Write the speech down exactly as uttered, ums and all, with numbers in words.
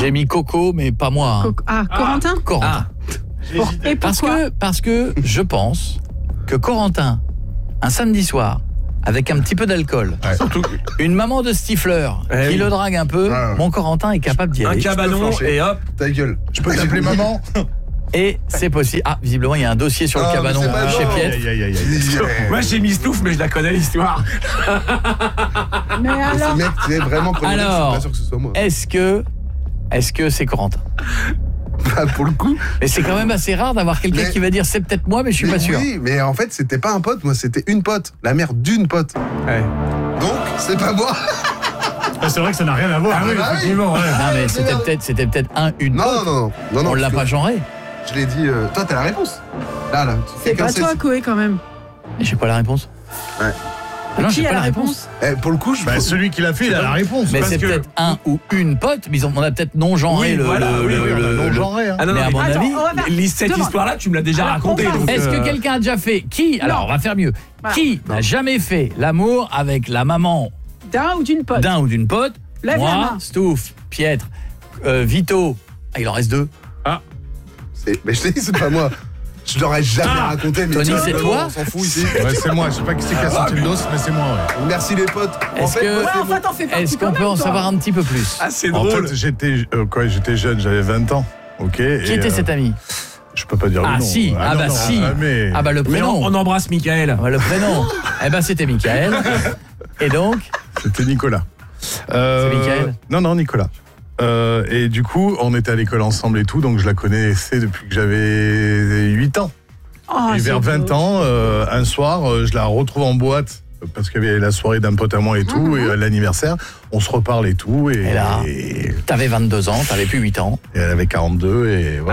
J'ai mis Coco, mais pas moi. Hein. Co- ah, Corentin ah, Corentin. Pour- Et Parce pourquoi que, parce que je pense que Corentin, un samedi soir, avec un petit peu d'alcool, Ouais. Surtout une maman de stifler Eh qui oui. le drague un peu, Ouais. mon Corentin est capable d'y un aller. cabanon flancher. et hop. Ta gueule. Je peux t'appeler maman? Et c'est possible. Ah, visiblement, il y a un dossier sur Ah, le mais cabanon c'est pas chez bon. Pietre. Aïe, aïe, aïe, aïe. Moi j'ai mis Stouff, mais je la connais l'histoire. Mais Mais alors ce mec, tu sais, vraiment, premier degré, je Alors, suis pas sûr que ce soit moi. est-ce que est-ce que c'est Corentin? Bah, pour le coup. Mais c'est quand même assez rare d'avoir quelqu'un Mais- qui va dire c'est peut-être moi, mais je suis mais pas sûr. Oui, mais en fait, c'était pas un pote, moi, c'était une pote. La mère d'une pote. Ouais. Donc, c'est pas moi. Ah, c'est vrai que ça n'a rien à voir. Ah oui, bah oui. effectivement. ouais. Non mais c'était merde. peut-être c'était peut-être un une Non, pote. non, non. non, non On l'a parce pas que genré. Je l'ai dit. euh, Toi, t'as la réponse. Là, là. tu- C'est quelqu'un pas sait toi, si- Koé, quand même. Mais j'ai pas la réponse. Ouais. Ah non, Qui j'ai a pas la la réponse. réponse Eh, pour le coup, je. Bah, celui qui l'a fait, il a la réponse. Mais parce c'est que- peut-être un ou une pote, mais ils ont- on a peut-être non genré Oui, le, voilà, le- oui, le- oui, on a le- Non le- genré, hein. Ah non, non, mais à mais mon Attends, avis, on va faire- Lis cette Demande. histoire-là, tu me l'as déjà Alors, racontée. on va- donc, est-ce que euh, quelqu'un a déjà fait qui alors on va faire mieux. Voilà. Qui n'a jamais fait l'amour avec la maman D'un ou d'une pote. d'un ou d'une pote? Lève la Moi, main. Stouff, Pietre, euh, Vito. Ah, il en reste deux. C'est- Mais je t'ai dit, c'est pas moi. Je l'aurais jamais Ah. raconté. Mais Tony, tiens, c'est non, toi On s'en fout ici. Ouais, c'est moi. Je sais pas qui c'est qui a sorti le dos, mais c'est moi, ouais. Merci les potes. En Est-ce fait, que- moi, Ouais, c'est en fait, t'en fais partie Est-ce quand qu'on peut même, en toi. savoir un petit peu plus? Ah, c'est En drôle. fait, j'étais euh, quoi, j'étais jeune, j'avais vingt ans. OK. Qui et, était euh, cet ami? Je peux pas dire Ah, le nom. si. Ah, non, bah, non, si. ah, mais... Ah bah le Mais prénom. on, on embrasse Michael. Ah bah, le prénom. Eh ben c'était Michael. Et donc C'était Nicolas. Euh, C'est Mickaël ? Non, non, Nicolas. Euh, et du coup, on était à l'école ensemble et tout, donc je la connaissais depuis que j'avais huit ans. Oh, et c'est vers vingt beau. ans, euh, un soir, euh, je la retrouve en boîte, euh, parce qu'il y avait la soirée d'un pote à moi et tout, et à l'anniversaire, on se reparle et tout, et, Et là et, T'avais vingt-deux ans, t'avais plus huit ans. et elle avait quarante-deux, et voilà.